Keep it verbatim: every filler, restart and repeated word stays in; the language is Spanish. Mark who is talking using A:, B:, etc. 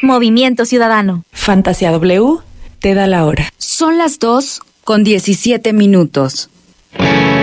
A: Movimiento Ciudadano.
B: Fantasía W te da la hora.
C: Son las dos con diecisiete minutos.